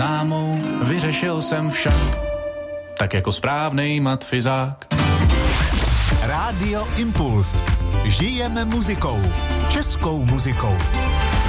námou, vyřešil jsem však, tak jako správnej matfizák. Rádio Impuls. Žijeme muzikou. Českou muzikou.